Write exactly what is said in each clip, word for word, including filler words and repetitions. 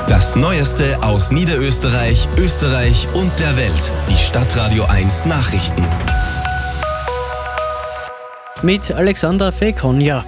Das Neueste aus Niederösterreich, Österreich und der Welt. Die Stadtradio eins Nachrichten. Mit Alexander Fekonja.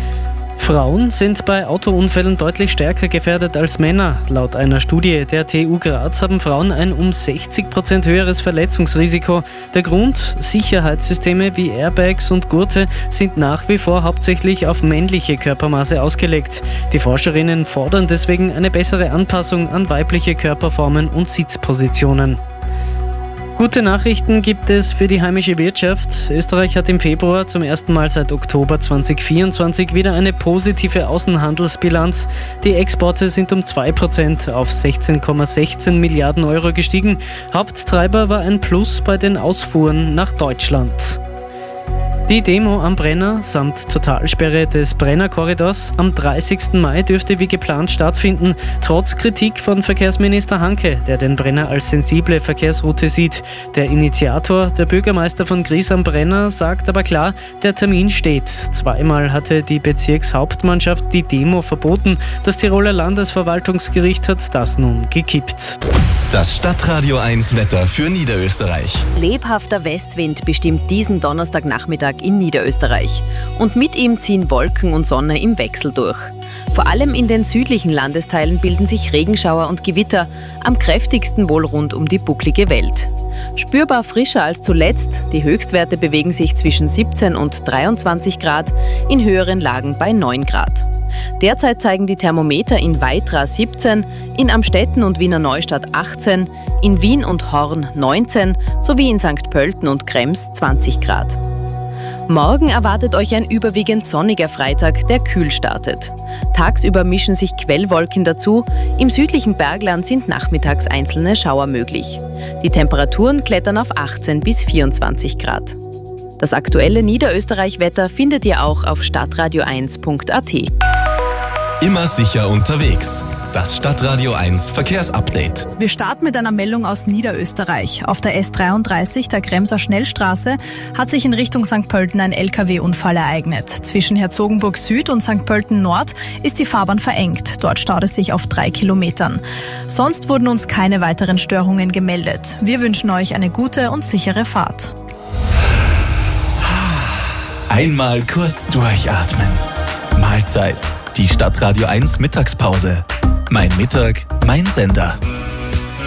Frauen sind bei Autounfällen deutlich stärker gefährdet als Männer. Laut einer Studie der T U Graz haben Frauen ein um sechzig Prozent höheres Verletzungsrisiko. Der Grund? Sicherheitssysteme wie Airbags und Gurte sind nach wie vor hauptsächlich auf männliche Körpermaße ausgelegt. Die Forscherinnen fordern deswegen eine bessere Anpassung an weibliche Körperformen und Sitzpositionen. Gute Nachrichten gibt es für die heimische Wirtschaft. Österreich hat im Februar zum ersten Mal seit Oktober zweitausendvierundzwanzig wieder eine positive Außenhandelsbilanz. Die Exporte sind um zwei Prozent auf sechzehn Komma sechzehn Milliarden Euro gestiegen. Haupttreiber war ein Plus bei den Ausfuhren nach Deutschland. Die Demo am Brenner samt Totalsperre des Brenner-Korridors am dreißigsten Mai dürfte wie geplant stattfinden, trotz Kritik von Verkehrsminister Hanke, der den Brenner als sensible Verkehrsroute sieht. Der Initiator, der Bürgermeister von Gries am Brenner, sagt aber klar, der Termin steht. Zweimal hatte die Bezirkshauptmannschaft die Demo verboten. Das Tiroler Landesverwaltungsgericht hat das nun gekippt. Das Stadtradio eins Wetter für Niederösterreich. Lebhafter Westwind bestimmt diesen Donnerstagnachmittag in Niederösterreich. Und mit ihm ziehen Wolken und Sonne im Wechsel durch. Vor allem in den südlichen Landesteilen bilden sich Regenschauer und Gewitter, am kräftigsten wohl rund um die bucklige Welt. Spürbar frischer als zuletzt, die Höchstwerte bewegen sich zwischen siebzehn und dreiundzwanzig Grad, in höheren Lagen bei neun Grad. Derzeit zeigen die Thermometer in Weitra siebzehn, in Amstetten und Wiener Neustadt achtzehn, in Wien und Horn neunzehn sowie in Sankt Pölten und Krems zwanzig Grad. Morgen erwartet euch ein überwiegend sonniger Freitag, der kühl startet. Tagsüber mischen sich Quellwolken dazu, im südlichen Bergland sind nachmittags einzelne Schauer möglich. Die Temperaturen klettern auf achtzehn bis vierundzwanzig Grad. Das aktuelle Niederösterreich-Wetter findet ihr auch auf stadtradio eins punkt a t. Immer sicher unterwegs. Das Stadtradio eins Verkehrsupdate. Wir starten mit einer Meldung aus Niederösterreich. Auf der S dreiunddreißig, der Kremser Schnellstraße, hat sich in Richtung Sankt Pölten ein L K W-Unfall ereignet. Zwischen Herzogenburg Süd und Sankt Pölten Nord ist die Fahrbahn verengt. Dort staut es sich auf drei Kilometern. Sonst wurden uns keine weiteren Störungen gemeldet. Wir wünschen euch eine gute und sichere Fahrt. Einmal kurz durchatmen. Mahlzeit. Die Stadtradio eins Mittagspause. Mein Mittag, mein Sender.